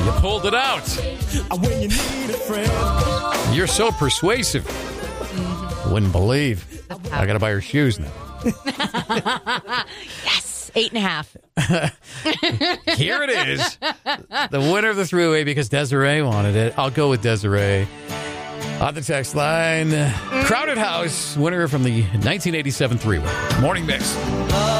You pulled it out. When you need a friend. You're so persuasive. Wouldn't believe. I got to buy her shoes now. Yes, 8.5. Here it is. The winner of the three-way because Desiree wanted it. I'll go with Desiree. On the text line, Crowded House, winner from the 1987 three-way. Morning Mix.